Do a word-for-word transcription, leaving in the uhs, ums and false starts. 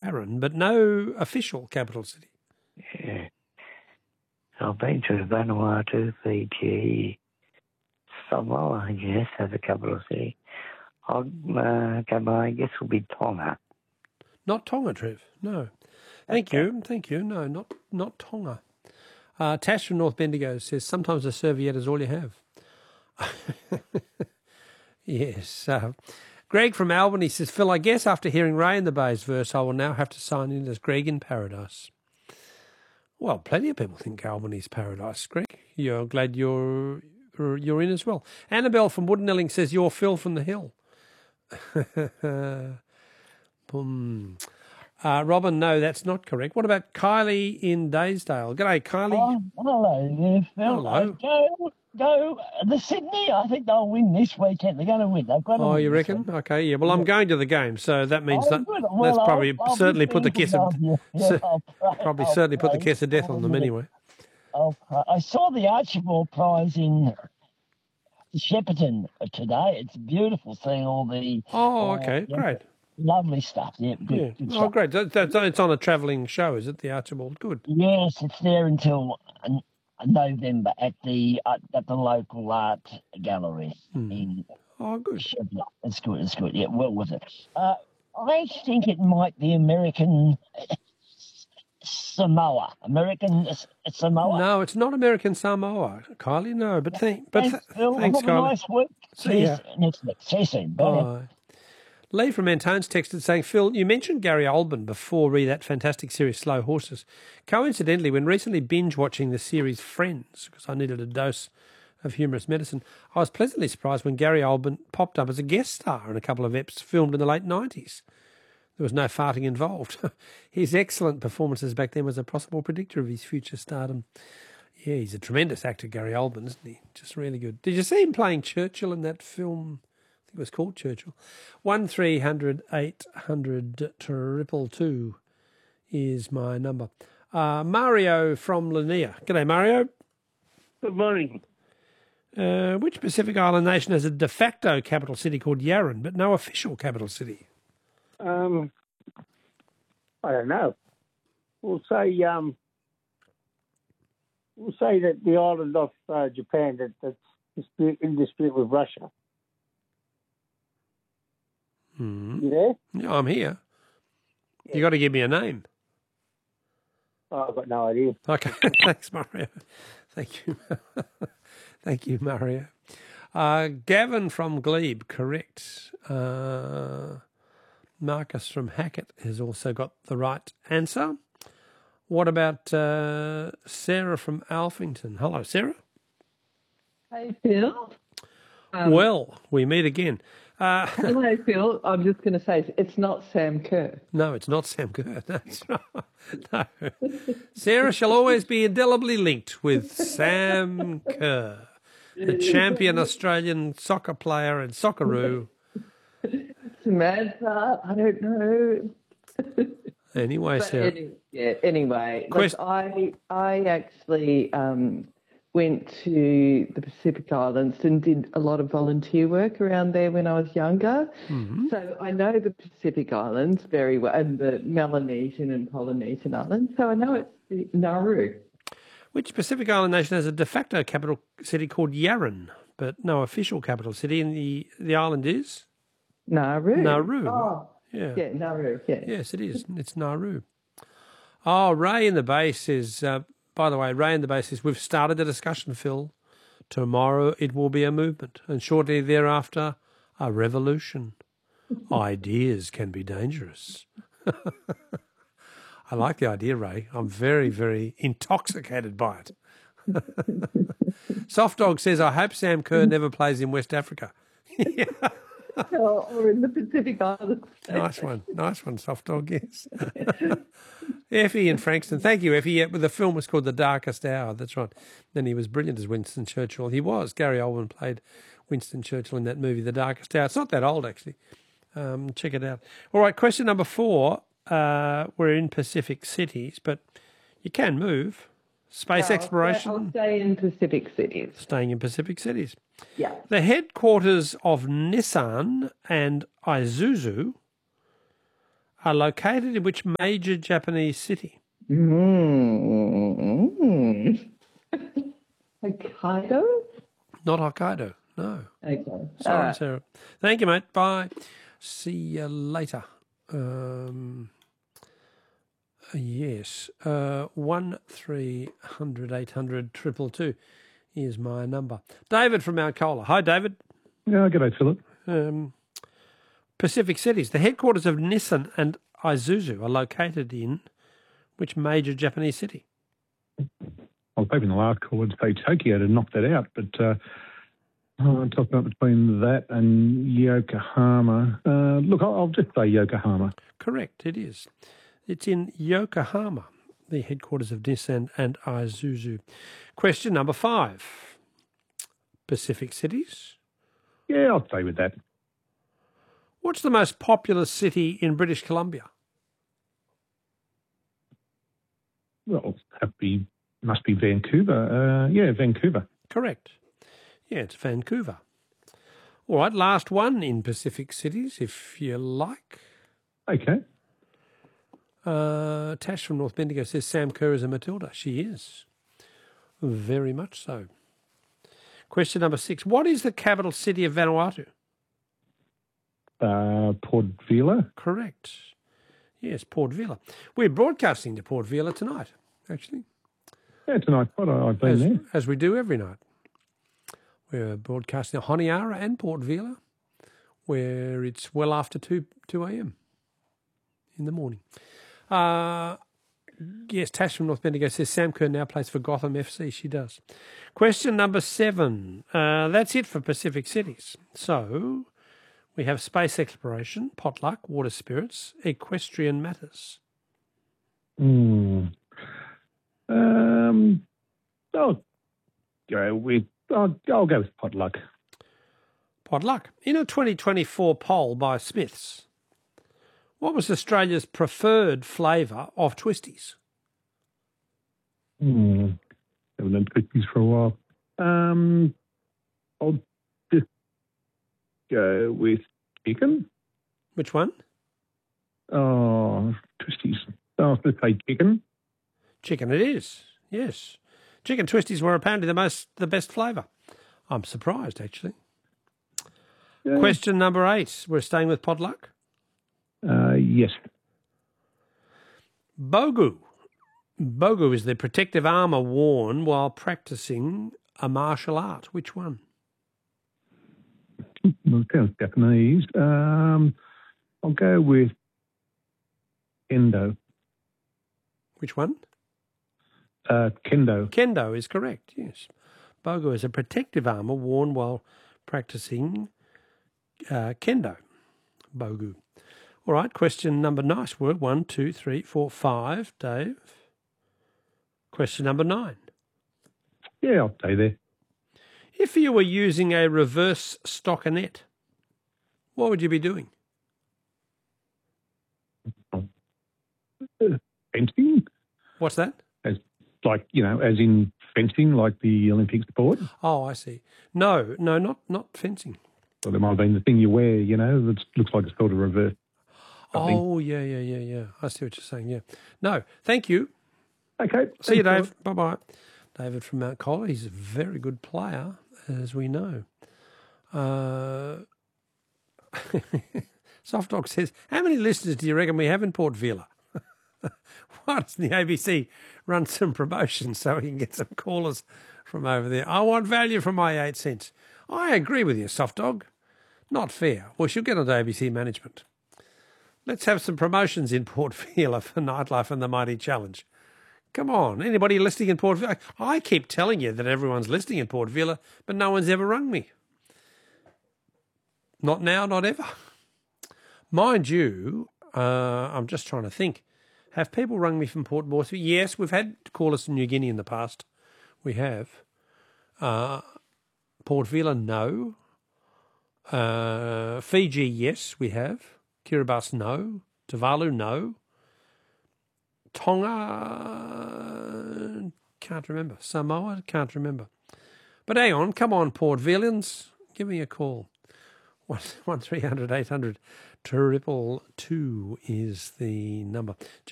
Yarran, but no official capital city. Yeah. I've been to Vanuatu, Fiji, Samoa, I guess, as a capital city. I'll uh, go by, I guess, will be Tonga. Not Tonga, Trev. No. Thank Okay. you. Thank you. No, not not Tonga. Uh, Tash from North Bendigo says, sometimes a serviette is all you have. Yes. Uh, Greg from Albany says, Phil, I guess after hearing Ray in the Bay's verse, I will now have to sign in as Greg in Paradise. Well, plenty of people think Albany's paradise, Greg. You're glad you're you're in as well. Annabelle from Woodenelling says, you're Phil from the Hill. Boom. Uh, Robin, no, that's not correct. What about Kylie in Daysdale? G'day, Kylie. Oh, hello there, Phil. Hello. Uh, go, go. The Sydney, I think they'll win this weekend. They're going to win. They've got to Oh, win you this reckon? weekend. Okay, yeah. Well, I'm going to the game, so that means Oh, that good. that's Well, probably I'll- I'll certainly be put the thinking kiss of, of you. Yeah, cer- I'll pray- probably I'll certainly put the pray kiss of death for on them you. anyway. I'll pray. I saw the Archibald Prize in Shepparton today. It's beautiful seeing all the Oh, uh, okay, yeah, great. lovely stuff. Yeah, good, Yeah. good Oh, stuff. great. That, that's, it's on a travelling show, is it, the Archibald? Good. Yes, it's there until uh, November at the uh, at the local art gallery Hmm. in Oh, good. Shepparton. It's good. It's good. Yeah, well worth it. Uh, I think it might be American Samoa. American S- Samoa. No, it's not American Samoa, Kylie. No, but thank, but Thanks, th- Phil. thanks, Have a Kylie. nice week. See See you ya. next week. See you soon. Bye. now. Bye. Lee from Antone's texted saying, Phil, you mentioned Gary Oldman before re that fantastic series Slow Horses. Coincidentally, when recently binge watching the series Friends, because I needed a dose of humorous medicine, I was pleasantly surprised when Gary Oldman popped up as a guest star in a couple of eps filmed in the late nineties. There was no farting involved. His excellent performances back then was a possible predictor of his future stardom. Yeah, he's a tremendous actor, Gary Oldman, isn't he? Just really good. Did you see him playing Churchill in that film? I think it was called Churchill. One three hundred eight hundred triple two is my number. Uh, Mario from Lanier. G'day, Mario. Good morning. Uh, which Pacific Island nation has a de facto capital city called Yarran, but no official capital city? Um, I don't know. We'll say um, we'll say that the island off uh, Japan that, that's dispute, in dispute with Russia. Hmm. You there? Yeah, I'm here. You got to give me a name. Oh, I've got no idea. Okay, thanks, Mario. Thank you. Thank you, Mario. Uh, Gavin from Glebe, correct. Uh, Marcus from Hackett has also got the right answer. What about uh, Sarah from Alphington? Hello, Sarah. Hey, Phil. Um, well, we meet again. Uh, hello, Phil. I'm just going to say it's not Sam Kerr. no, it's not Sam Kerr. That's right. No. Sarah shall always be indelibly linked with Sam Kerr, the champion Australian soccer player and Socceroo. Samantha, I don't know. Anyway, But Sarah. any, yeah, anyway, look, Quest- I I actually um, went to the Pacific Islands and did a lot of volunteer work around there when I was younger. Mhm. So I know the Pacific Islands very well, and the Melanesian and Polynesian Islands. So I know it's the Nauru. Which Pacific Island nation has a de facto capital city called Yarran, but no official capital city? And the, the island is? Nauru. Nauru. Oh, Yeah. yeah, Nauru, yeah. Yes, it is. It's Nauru. Oh, Ray in the Bay says, uh, by the way, Ray in the Bay says, we've started the discussion, Phil. Tomorrow it will be a movement, and shortly thereafter, a revolution. Ideas can be dangerous. I like the idea, Ray. I'm very, very intoxicated by it. Soft Dog says, I hope Sam Kerr never plays in West Africa. or, or in the Pacific Islands. Nice one. Nice one, Soft Dog, yes. Effie in Frankston. Thank you, Effie. Yeah, but the film was called The Darkest Hour. That's right. And he was brilliant as Winston Churchill. He was. Gary Oldman played Winston Churchill in that movie, The Darkest Hour. It's not that old, actually. Um, check it out. All right, question number four. Uh, we're in Pacific cities, but you can move. Space No, exploration. I'll stay in Pacific cities. Staying in Pacific cities. Yeah. The headquarters of Nissan and Isuzu are located in which major Japanese city? Mm. Hokkaido? Not Hokkaido, no. Okay. All Sorry, right. Sarah. Thank you, mate. Bye. See you later. Um, yes. Uh, one three hundred eight hundred triple two is my number. David from Mount Cola. Hi, David. Yeah, g'day, Philip. Um, Pacific cities. The headquarters of Nissan and Isuzu are located in which major Japanese city? I was hoping the last call would say Tokyo to knock that out, but uh, I'm talking about between that and Yokohama. Uh, look, I'll, I'll just say Yokohama. Correct, it is. It's in Yokohama, the headquarters of Nissan and Isuzu. Question number five. Pacific cities. Yeah, I'll stay with that. What's the most populous city in British Columbia? Well, have be must be Vancouver. Uh, yeah, Vancouver. Correct. Yeah, it's Vancouver. All right, last one in Pacific cities, if you like. Okay. Uh, Tash from North Bendigo says Sam Kerr is a Matilda. She is. Very much so. Question number six. What is the capital city of Vanuatu? Uh, Port Vila. Correct. Yes, Port Vila. We're broadcasting to Port Vila tonight, actually. Yeah, tonight. What I've been as, there. As we do every night. We're broadcasting to Honiara and Port Vila, where it's well after two a.m. in the morning. Uh, yes, Tash from North Bendigo says Sam Kerr now plays for Gotham F C. She does. Question number seven. Uh, that's it for Pacific cities. So we have space exploration, potluck, water spirits, equestrian matters. Hmm. Um, I'll go with I'll, I'll go with potluck. Potluck. In a twenty twenty-four poll by Smiths, what was Australia's preferred flavour of twisties? Hmm. Haven't done twisties for a while. Um, I'll just go with chicken. Which one? Oh, twisties. I'll just say chicken. Chicken it is, yes. Chicken twisties were apparently the most, the best flavour. I'm surprised, actually. Yeah. Question number eight. We're staying with potluck. Uh, yes. Bogu. Bogu is the protective armour worn while practising a martial art. Which one? Well, it sounds Japanese. Um, I'll go with kendo. Which one? Uh, kendo. Kendo is correct, yes. Bogu is a protective armour worn while practising uh, kendo. Bogu. All right, question number, nice work. One, two, three, four, five. Dave. Question number nine. Yeah, I'll stay there. If you were using a reverse stockinette, what would you be doing? Uh, fencing? What's that? As like, you know, as in fencing, like the Olympic sport? Oh, I see. No, no, not not fencing. Well, there might have been the thing you wear, you know, that looks like it's sort of reverse. something. Oh, yeah, yeah, yeah, yeah. I see what you're saying, yeah. No, thank you. Okay. See you, thanks, Dave. Bye-bye. David from Mount Colla. He's a very good player, as we know. Uh, Soft Dog says, how many listeners do you reckon we have in Port Vila? Why doesn't the A B C run some promotions so we can get some callers from over there? I want value for my eight cents. I agree with you, Soft Dog. Not fair. We should get on to A B C management. Let's have some promotions in Port Vila for Nightlife and the Mighty Challenge. Come on, anybody listening in Port Vila? I keep telling you that everyone's listening in Port Vila, but no one's ever rung me. Not now, not ever. Mind you, uh, I'm just trying to think. Have people rung me from Port Moresby? Yes, we've had callers from New Guinea in the past. We have. Uh, Port Vila, no. Uh, Fiji, yes, we have. Kiribati, no. Tuvalu, no. Tonga, can't remember. Samoa, can't remember. But hang on, come on, Port Villians, give me a call. One, one three hundred eight hundred Triple two is the number.